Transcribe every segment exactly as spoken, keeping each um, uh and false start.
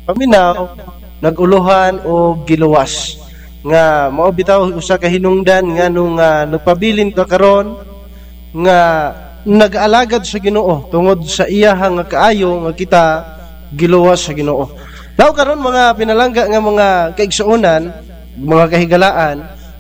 paminaw, naguluhan o giluwas. Nga mao bitaw usa ka hinungdan nga nung uh, nagpabilin ka karon nga nag-alagad sa Ginoo tungod sa iyahang nga kaayo nga kita giluwas sa Ginoo. Daw karon mga pinalangga nga mga kaigsuonan, mga kahigalaan,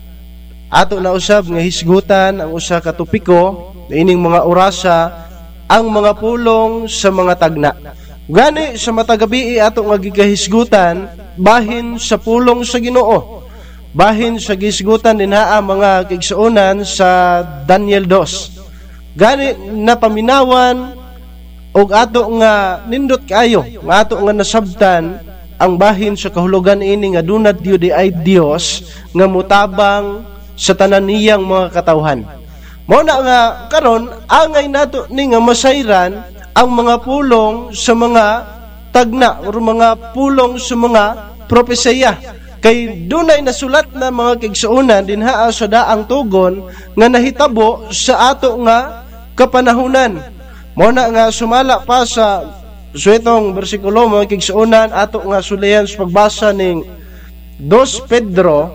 ato na usab nga hisgutan ang usa ka topiko ining mga orasa, ang mga pulong sa mga tagna. Gani sa matagabi ato nga gigahisgutan bahin sa pulong sa Ginoo. Bahin sa gisgutan dinhaa mga kaigsuonan sa Daniel two. Gani na paminawan og ato nga nindot kayo, nga ato nga nasabtan ang bahin sa kahulugan ini nga dunad di ay Dios nga mutabang sa tanan niyang mga katawhan. Mao na nga karon angay nato ni nga masayran ang mga pulong sa mga tagna o mga pulong sa mga propesya. Kay dunay nasulat na mga kaigsuonan dinhaa sa daang tugon nga nahitabo sa ato nga kapanahunan. Mao na nga sumala pa sa suwetong bersikulo mga kaigsuonan ato nga sulayan sa pagbasa ning Dos Pedro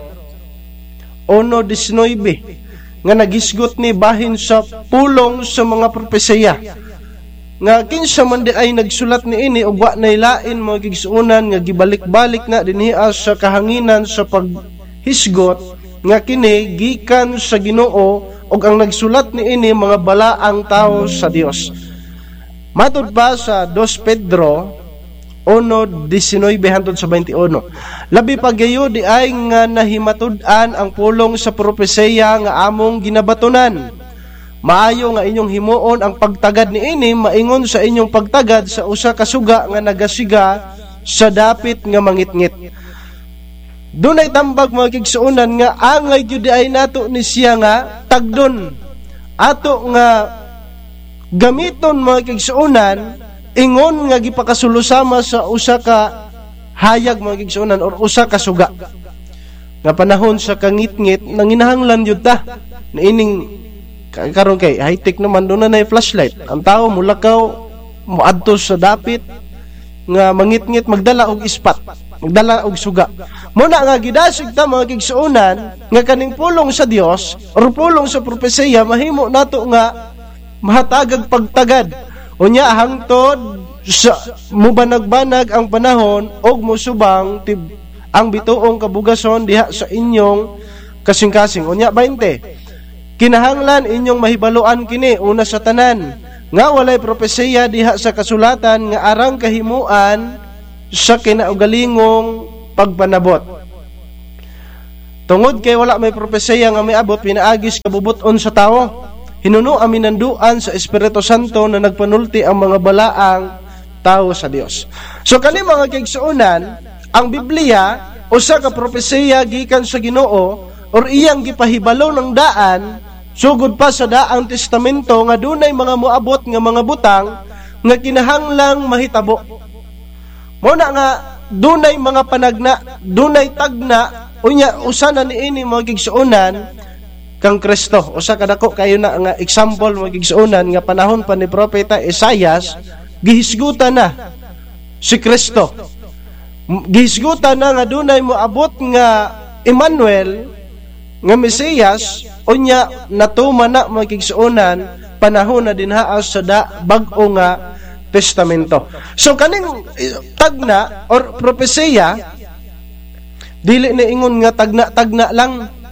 one nineteen nga nagisgot ni bahin sa pulong sa mga propesya. Nga kinsa man di ay nagsulat ni ini ug wa nay lain mga kaigsuonan nga gibalik-balik na dinhi sa kahanginan sa paghisgot nga kini gikan sa Ginoo ug ang nagsulat ni ini mga balaang tawo sa Dios. Matud pa sa Dos Pedro one nineteen hangtod sa twenty-one. Labi pa gayo di ay nga nahimatud-an ang pulong sa propesya nga among ginabatunan. Maayo nga inyong himuon ang pagtagad ni ini maingon sa inyong pagtagad sa usa ka suga nga nagasiga sa dapit nga mangitngit. Dunay tambag mga kaigsuonan nga angay gyud ay nato ni siya nga tagdon. Ato nga gamiton mga kaigsuonan ingon nga gipakasulusama sa usa ka hayag mga kaigsuonan or usa ka suga. Nga panahon sa kangitngit nanginahanglan jud ta na ining karon kay high tech naman doon na nay flashlight. Ang tao mulakaw moadto sa dapit nga mangitngit magdala og ispat, magdala og suga. Mo na nga gidasig ta mga kaigsuonan nga kaning pulong sa Dios or pulong sa propesya mahimo nato nga mahatagag pagtagad. Unya hangtod sa mubanag-banag ang panahon og musubang tib ang bituong kabugason diha sa inyong kasing-kasing. Unya twenty. Kinahanglan inyong mahibaluan kini una sa tanan nga walay propesya diha sa kasulatan nga arang kahimuan sa kinaugalingong pagpanabot. Tungod kay wala may propesya nga miabot pinaagis kabubuton sa tawo. Hinuno ang minanduan sa Espiritu Santo na nagpanulti ang mga balaang tao sa Dios. So kani mga kaigsuonan, ang Biblia usa ka propesya gikan sa Ginoo or iyang gipahibalo ng daan sugod pa sa daang testamento nga dunay mga moabot nga mga butang nga kinahanglang mahitabo. Mo na nga dunay mga panagna, dunay tagna, unya usa na niini mga kaigsuonan kang Kristo. Usa ka dako kayo na nga example mga kaigsuonan nga panahon pa ni propeta Isaias gihisgutan na si Kristo. Gihisgutan na nga dunay moabot nga Emmanuel nga Mesiyas unya natuma na mga kaigsuonan panahon na dinhaa sa da bag-o nga testamento. So kaning tagna or propesya dili na ingon nga tagna-tagna lang.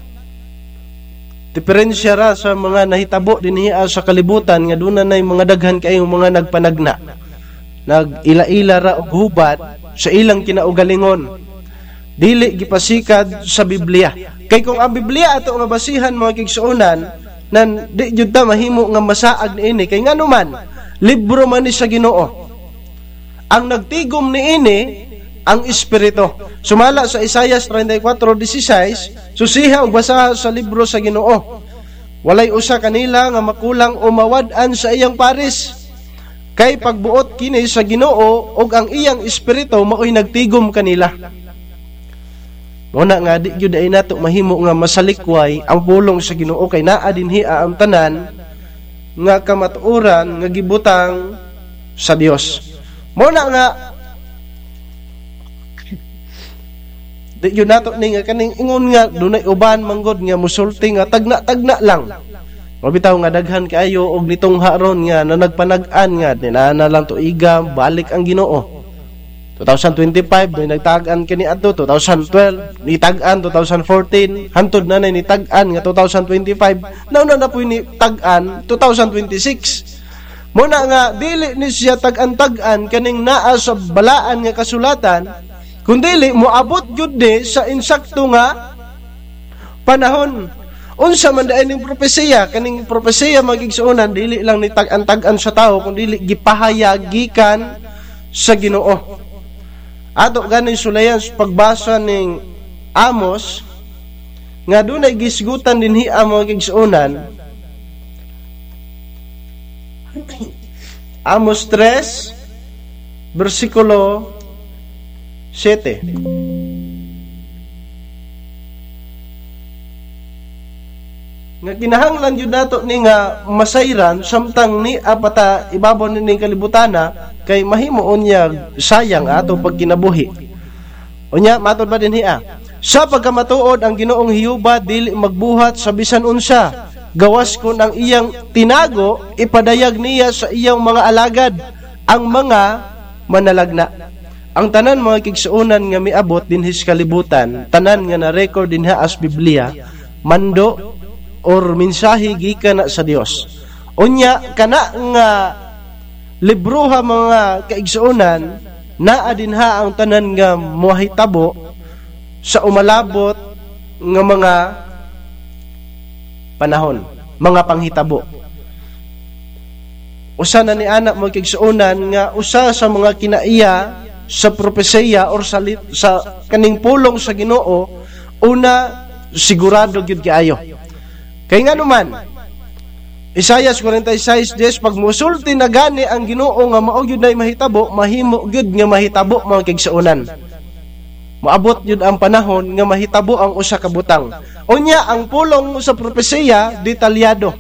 Diferensya ra sa mga nahitabo dinhi sa kalibutan nga duna nay mga daghan kayong mga nagpanagna. Nag-ila-ila ra og hubat sa ilang kinaugalingon. Dili gipasikad sa Biblia. Kay kung ang Biblia ato nga basihan mga kaigsuonan nan di jud ta mahimo nga masaag niini kay ngano man libro man ni sa Ginoo. Ang nagtigom niini ang Espiritu. Sumala sa Isaias thirty-four sixteen, susiha og basa sa libro sa Ginoo. Walay usa kanila nga makulang o mawad-an sa iyang paris. Kay pagbuot kini sa Ginoo og ang iyang Espiritu maoy nagtigom kanila. Muna nga di gyud ay nato mahimo nga masalikway ang pulong sa Ginoo kay naa dinhi ang tanan nga kamatuoran nga gibutang sa Dios. Muna nga Di yun nato ni nga kaning ingon nga dunay uban manggod nga musulti nga tagna-tagna lang. Mabitaw nga daghan kaayo og nitong haron nga na nagpanag-an nga dinana lang tuiga balik ang Ginoo. twenty twenty-five may nagtag-an kini adto twenty twelve ni tag-an twenty fourteen hantod na nay ni tag-an nga twenty twenty-five nauna na po ni tag-an twenty twenty-six. Muna nga dili ni siya tag-an tag-an kaning naa sa balaan nga kasulatan kundili moabot gyud ni sa insakto nga panahon. Unsa man daay ning propesiya, kaning propesiya magigsuonan dili lang ni tag-an tag-an sa tao kundi gipahayag gikan sa Ginoo. Ato ganing sulayan sa pagbasa ning Amos nga dunay gisgutan dinhi ang magigsuonan. Amos three versikulo seven. Nga kinahanglan yun nato ni nga masayran samtang ni apata ibabaw ni ning kalibutana kay mahimo unya sayang ato pag kinabuhi. Unya matod ba dinhi a? Sa pagkamatuod ang Ginoong Hiyuba dili magbuhat sa bisan unsa. Gawas kon ang iyang tinago ipadayag niya sa iyang mga alagad ang mga manalagna. Ang tanan mga kigsuonan nga miabot dinhi sa kalibutan, tanan nga na-record dinha as Biblia, mando or mensahe gikan na sa Dios. Unya kana nga libroha mga kaigsuonan naa dinha ang tanan nga mohitabo sa umalabot nga mga panahon, mga panghitabo. Usa na ni anak mo kaigsuonan nga usa sa mga kinaiya sa propesiya or sa, sa kaning pulong sa Ginoo una sigurado gyud kaayo. Kay nga naman, Isaiah forty-six ten, pag musulti na gani ang Ginoo nga mao gyud nay mahitabo, mahimo gyud nga mahitabo mga kaigsuonan. Maabot gyud ang panahon nga mahitabo ang usa ka butang. Unya ang pulong sa propesiya detalyado.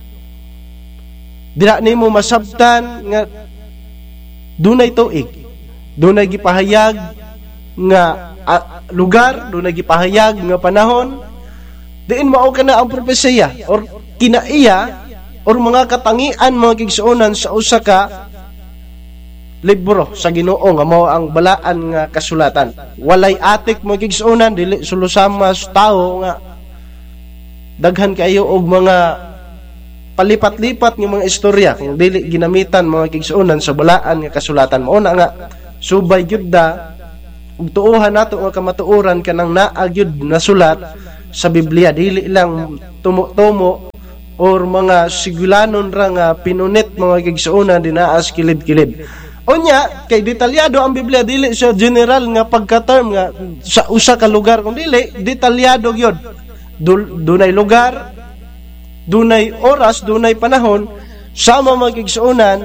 Dira nimo masabtan nga dunay tuig, dunay gipahayag nga uh, lugar, dunay gipahayag nga panahon. Diin mao kana ang propesiya or kinaiya or mga katangian mga kigsuonan sa usa ka libro sa Ginoo nga mao ang balaan nga kasulatan. Walay atik mga kigsuonan, dili sulusama sa tao nga daghan kayo og mga palipat-lipat nga mga istorya kung dili ginamitan mga kigsuonan sa balaan nga kasulatan. Mao na nga subay gyud da ug tuohan nato nga kamatuoran kanang naa gyud nasulat sa Biblia, dili lang tumo-tumo or mga sigulanon ra nga pinunit mga kigsuonan dinaas kilid-kilid. Unya kay detalyado ang Biblia, dili siya general nga pagka-term nga sa usa ka lugar, kung dili detalyado gyud. Dunay lugar, dunay oras, dunay panahon sama mga kigsuonan.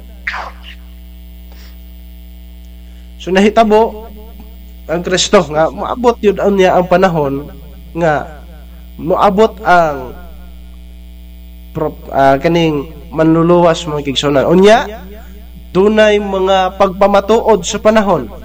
So nahitabo ang Kristo nga moabot yun niya ang panahon nga moabot ang prop, uh, kaning manluluwas mga kigsuonan. Unya dunay mga pagpamatuod sa panahon.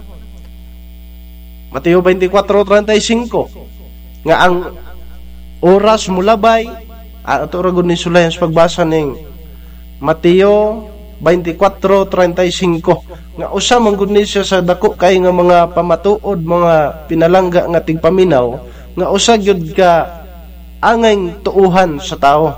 Mateo twenty-four thirty-five nga ang oras mulabay ato ra gud ni sulayan sa pagbasa ning Mateo twenty-four thirty-five nga usa man gud ni siya sa dako kay nga mga pamatuod, mga pinalangga nga tigpaminaw nga usa gyud ka angay tuuhan sa tao.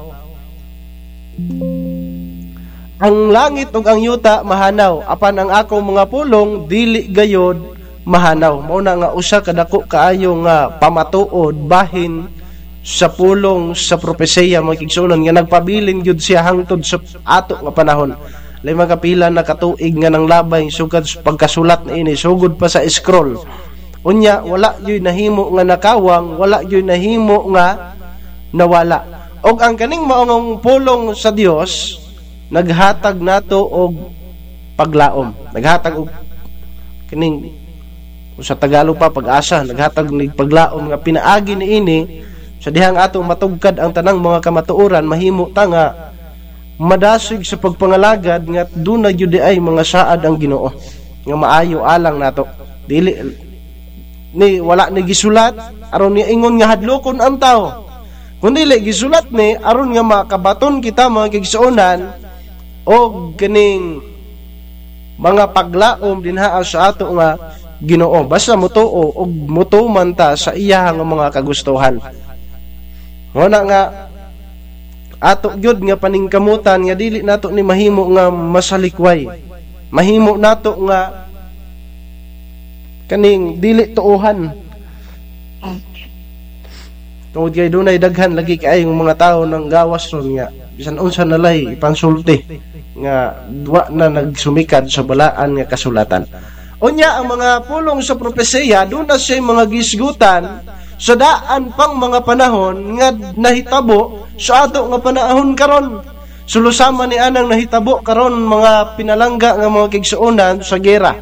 Ang langit ug ang yuta mahanaw, apan ang akong mga pulong dili gayod mahanaw. Mao na nga usa ka dako kaayo nga pamatuod bahin sa pulong sa propesiya mga kigsuonan nga nagpabilin gyud siya hangtod sa ato nga panahon. Lima kapila na katuig nga nang labay sugad pagkasulat na ini, sugod pa sa scroll. Unya wala yoy nahimo nga nakawang, wala yoy nahimo nga nawala. Og ang kaning maong pulong sa Dios naghatag nato og paglaom, naghatag og kining sa Tagalog pa pag-asa, naghatag nig paglaom nga pinaagi niini sa dihang ato matugkad ang tanang mga kamatuoran, mahimo ta nga madasig sa pagpangalagad nga dunay gyud ay mga saad ang Ginoo nga maayo alang nato. Dili ni wala ni gisulat aron ni ingon nga hadlokon ang tao. Kundi dili gisulat ni aron nga makabaton kita mga kigsuonan og kining mga paglaom dinha sa ato nga Ginoo. Basta mutuo og mutuman ta sa iya nga mga kagustuhan. Wala nga ato gyud nga paningkamutan nga dili nato ni mahimo nga masalikway. Mahimo nato nga kaning dili tuohan. Tungod kay dunay daghan lagi kay ang mga tao nang gawas ron nga bisan unsa nalay pangsulti nga duwa na nagsumikad sa balaan nga kasulatan. Unya ang mga pulong sa propesiya doon na siya mga gisgutan sa daan pang mga panahon nga nahitabo sa ato nga panahon karon. Sulusama ni anang nahitabo karon mga pinalangga nga mga kigsuonan sa gera.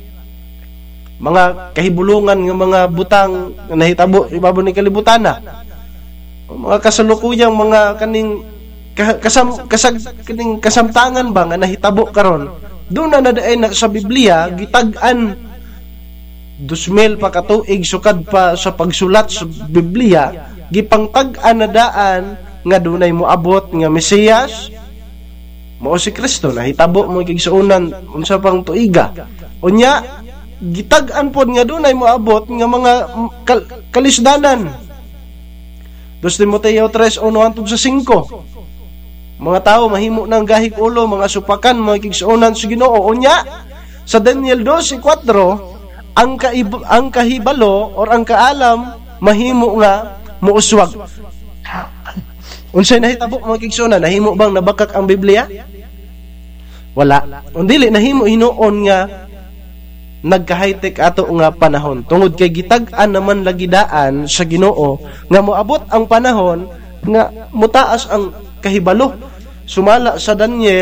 Mga kahibulungan nga mga butang nga nahitabo ibabaw ni kalibutan na. Mga kasalukuyang mga kaning kasam kasag kaning kasamtangan ba nga nahitabo karon. Doon na nadaay na sa Biblia gitag-an two mil pa katuig sukad pa sa pagsulat sa Biblia gipangtag-an na daan nga dunay moabot nga Mesiyas mao si Kristo nahitabo mo kigsuonan unsa pang tuiga. Unya gitag-an pod nga dunay moabot nga mga kal kalisdanan. Dos Timoteo three one hangtod sa five. Mga tao mahimo ng gahig ulo, mga supakan, mga kigsuonan sa Ginoo. Unya sa Daniel two four, ang kaib ang kahibalo or ang kaalam mahimo nga muuswag. Unsay nahitabo mga kigsuonan? Nahimo bang nabakak ang Biblia? Wala. Undili nahimo hinuon nga nagka-high-tech ato nga panahon. Tungod kay gitag-an naman lagi daan sa Ginoo nga moabot ang panahon nga mutaas ang kahibalo. Sumala sa Daniel